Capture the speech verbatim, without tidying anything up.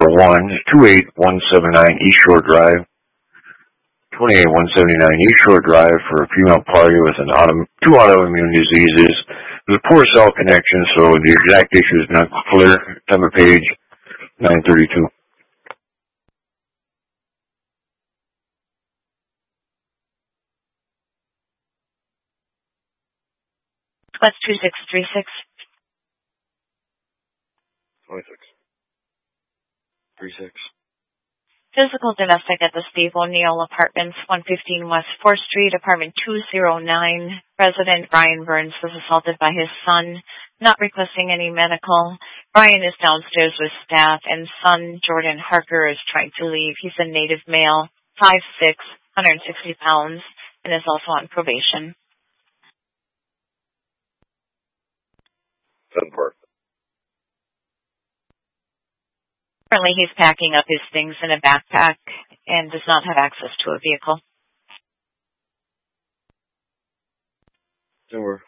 number one, two eight one seven nine East Shore Drive, twenty-eight one seventy-nine East Shore Drive for a female party with an auto, two autoimmune diseases. There's a poor cell connection, so the exact issue is not clear. Time of page nine thirty-two. What's two six three six? twenty-six. three six. Physical domestic at the Steve O'Neill Apartments, one fifteen West fourth Street, apartment two oh nine. Resident Brian Burns was assaulted by his son, not requesting any medical. Brian is downstairs with staff, and son Jordan Harker is trying to leave. He's a native male, five six, one hundred sixty pounds, and is also on probation. Seven Park. Currently, he's packing up his things in a backpack and does not have access to a vehicle. Over.